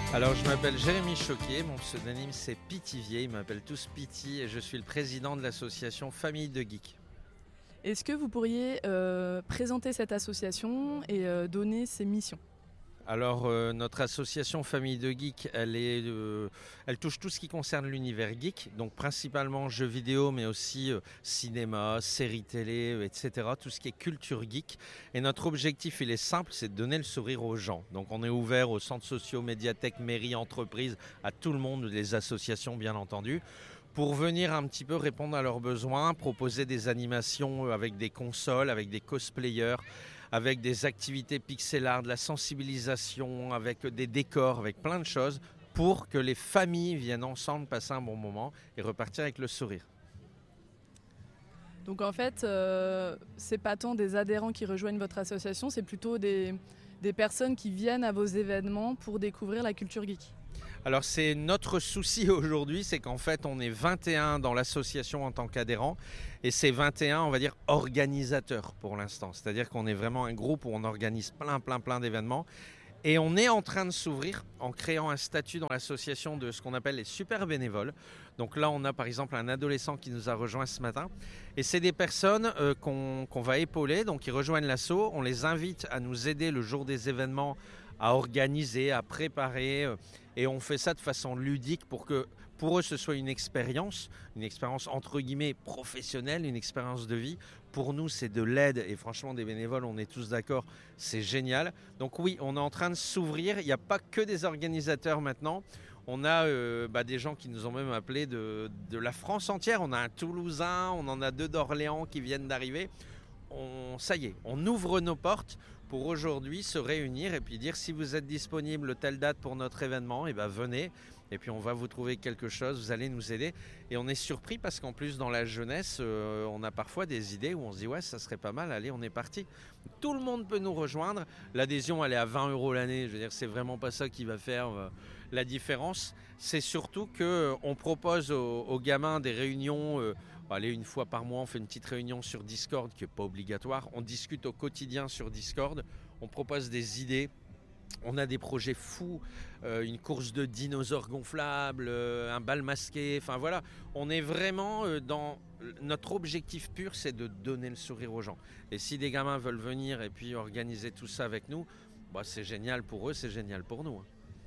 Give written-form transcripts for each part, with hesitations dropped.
Alors, je m'appelle Jérémy Choquier, mon pseudonyme c'est Pitivier, ils m'appellent tous Piti et je suis le président de l'association Famille de Geeks. Est-ce que vous pourriez présenter cette association et donner ses missions ? Alors, notre association Famille de Geeks, elle touche tout ce qui concerne l'univers geek, donc principalement jeux vidéo, mais aussi cinéma, séries télé, etc. Tout ce qui est culture geek. Et notre objectif, il est simple, c'est de donner le sourire aux gens. Donc, on est ouvert aux centres sociaux, médiathèques, mairies, entreprises, à tout le monde, les associations bien entendu, pour venir un petit peu répondre à leurs besoins, proposer des animations avec des consoles, avec des cosplayers, avec des activités pixel art, de la sensibilisation, avec des décors, avec plein de choses, pour que les familles viennent ensemble passer un bon moment et repartir avec le sourire. Donc en fait, c'est pas tant des adhérents qui rejoignent votre association, c'est plutôt des personnes qui viennent à vos événements pour découvrir la culture geek. Alors c'est notre souci aujourd'hui, c'est qu'en fait on est 21 dans l'association en tant qu'adhérents et c'est 21 on va dire organisateurs pour l'instant. C'est-à-dire qu'on est vraiment un groupe où on organise plein d'événements et on est en train de s'ouvrir en créant un statut dans l'association de ce qu'on appelle les super bénévoles. Donc là on a par exemple un adolescent qui nous a rejoint ce matin et c'est des personnes qu'on va épauler, donc ils rejoignent l'asso, on les invite à nous aider le jour des événements à organiser, à préparer et on fait ça de façon ludique pour que pour eux ce soit une expérience entre guillemets professionnelle, une expérience de vie. Pour nous c'est de l'aide et franchement des bénévoles on est tous d'accord, c'est génial. Donc oui, on est en train de s'ouvrir, il n'y a pas que des organisateurs maintenant. On a des gens qui nous ont même appelés de la France entière, on a un Toulousain, on en a 2 d'Orléans qui viennent d'arriver. Ça y est, on ouvre nos portes pour aujourd'hui se réunir et puis dire si vous êtes disponible telle date pour notre événement, et venez et puis on va vous trouver quelque chose, vous allez nous aider. Et on est surpris parce qu'en plus dans la jeunesse, on a parfois des idées où on se dit ouais ça serait pas mal, allez on est parti. Tout le monde peut nous rejoindre, l'adhésion elle est à 20 € l'année, je veux dire c'est vraiment pas ça qui va faire la différence. C'est surtout qu'on propose aux gamins des réunions. Allez, une fois par mois, on fait une petite réunion sur Discord qui n'est pas obligatoire. On discute au quotidien sur Discord. On propose des idées. On a des projets fous, une course de dinosaures gonflables, un bal masqué. Enfin voilà, on est vraiment dans... Notre objectif pur, c'est de donner le sourire aux gens. Et si des gamins veulent venir et puis organiser tout ça avec nous, c'est génial pour eux, c'est génial pour nous.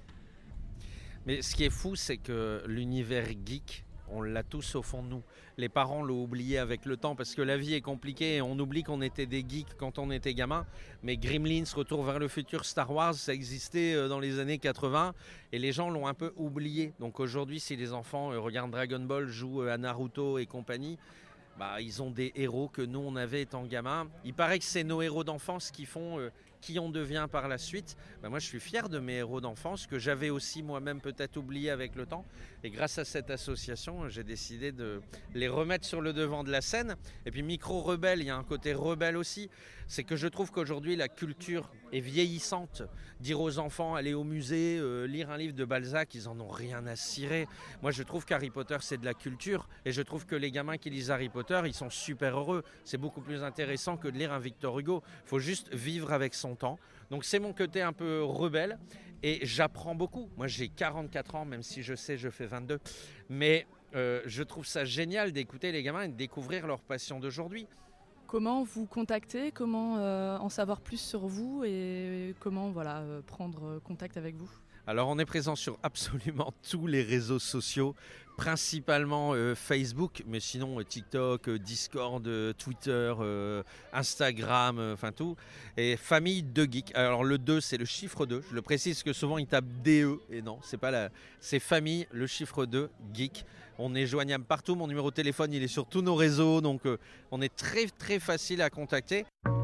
Mais ce qui est fou, c'est que l'univers geek, on l'a tous au fond de nous. Les parents l'ont oublié avec le temps parce que la vie est compliquée et on oublie qu'on était des geeks quand on était gamin. Mais Gremlins, Retour vers le futur, Star Wars, ça existait dans les années 80 et les gens l'ont un peu oublié. Donc aujourd'hui, si les enfants regardent Dragon Ball, jouent à Naruto et compagnie, ils ont des héros que nous on avait étant gamin. Il paraît que c'est nos héros d'enfance qui font qui on devient par la suite. Moi je suis fier de mes héros d'enfance que j'avais aussi moi-même peut-être oublié avec le temps. Et grâce à cette association, j'ai décidé de les remettre sur le devant de la scène. Et puis Micro Rebelle, il y a un côté rebelle aussi. C'est que je trouve qu'aujourd'hui la culture est vieillissante. Dire aux enfants, aller au musée, lire un livre de Balzac, ils en ont rien à cirer. Moi je trouve qu'Harry Potter c'est de la culture et je trouve que les gamins qui lisent Harry Potter, ils sont super heureux. C'est beaucoup plus intéressant que de lire un Victor Hugo. Il faut juste vivre avec son temps. Donc c'est mon côté un peu rebelle et j'apprends beaucoup. Moi j'ai 44 ans, même si je sais je fais 22. Mais je trouve ça génial d'écouter les gamins et de découvrir leur passion d'aujourd'hui. Comment vous contacter, comment en savoir plus sur vous et comment prendre contact avec vous ? Alors on est présent sur absolument tous les réseaux sociaux, principalement Facebook, mais sinon TikTok, Discord, Twitter, Instagram, enfin tout. Et Famille de Geeks. Alors le 2 c'est le chiffre 2, je le précise parce que souvent ils tapent DE et non, c'est Famille, le chiffre 2, Geek. On est joignable partout, mon numéro de téléphone il est sur tous nos réseaux, donc on est très très facile à contacter.